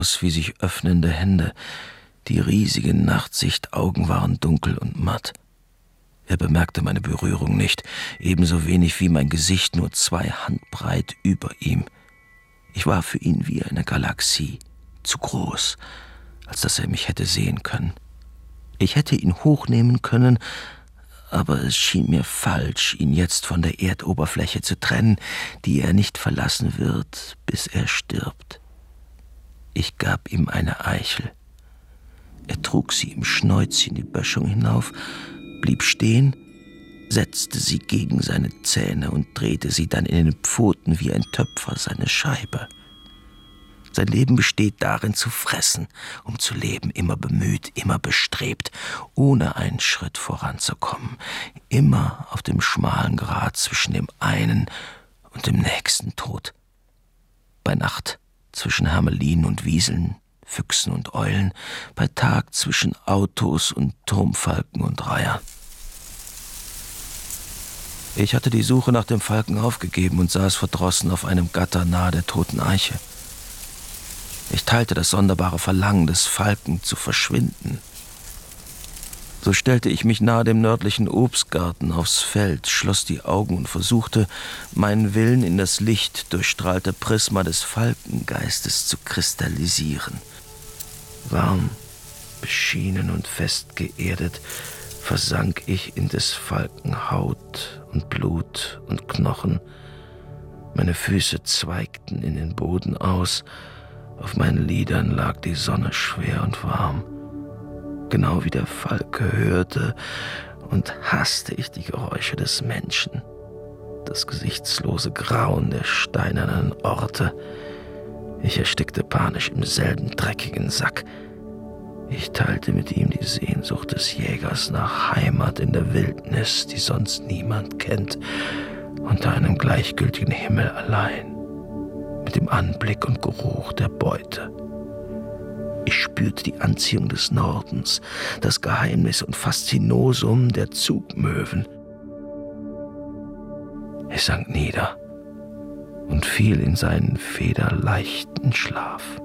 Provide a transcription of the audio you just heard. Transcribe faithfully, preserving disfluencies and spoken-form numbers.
wie sich öffnende Hände. Die riesigen Nachtsichtaugen waren dunkel und matt. Er bemerkte meine Berührung nicht, ebenso wenig wie mein Gesicht, nur zwei Handbreit über ihm. Ich war für ihn wie eine Galaxie, zu groß, als dass er mich hätte sehen können. Ich hätte ihn hochnehmen können, aber es schien mir falsch, ihn jetzt von der Erdoberfläche zu trennen, die er nicht verlassen wird, bis er stirbt. Ich gab ihm eine Eichel. Er trug sie im Schnäuzchen die Böschung hinauf, blieb stehen, setzte sie gegen seine Zähne und drehte sie dann in den Pfoten wie ein Töpfer seine Scheibe. Sein Leben besteht darin, zu fressen, um zu leben, immer bemüht, immer bestrebt, ohne einen Schritt voranzukommen, immer auf dem schmalen Grat zwischen dem einen und dem nächsten Tod. Bei Nacht zwischen Hermelinen und Wieseln, Füchsen und Eulen, bei Tag zwischen Autos und Turmfalken und Reihern. Ich hatte die Suche nach dem Falken aufgegeben und saß verdrossen auf einem Gatter nahe der toten Eiche. Ich teilte das sonderbare Verlangen des Falken zu verschwinden. So stellte ich mich nahe dem nördlichen Obstgarten aufs Feld, schloss die Augen und versuchte, meinen Willen in das Licht durchstrahlte Prisma des Falkengeistes zu kristallisieren. Warm, beschienen und fest geerdet, versank ich in des Falken Haut und Blut und Knochen. Meine Füße zweigten in den Boden aus, auf meinen Lidern lag die Sonne schwer und warm. Genau wie der Falke hörte und hasste ich die Geräusche des Menschen, das gesichtslose Grauen der steinernen Orte. Ich erstickte panisch im selben dreckigen Sack. Ich teilte mit ihm die Sehnsucht des Jägers nach Heimat in der Wildnis, die sonst niemand kennt, unter einem gleichgültigen Himmel allein, mit dem Anblick und Geruch der Beute. Ich spürte die Anziehung des Nordens, das Geheimnis und Faszinosum der Zugmöwen. Ich sank nieder und fiel in seinen federleichten Schlaf.